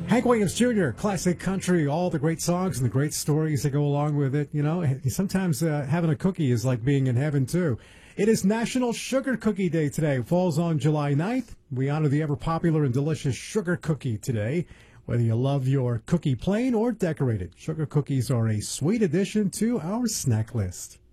Hank Williams Jr., classic country, all the great songs and the great stories that go along with it. You know, sometimes having a cookie is like being in heaven, too. It is National Sugar Cookie Day today. It falls on July 9th. We honor the ever-popular and delicious sugar cookie today. Whether you love your cookie plain or decorated, sugar cookies are a sweet addition to our snack list.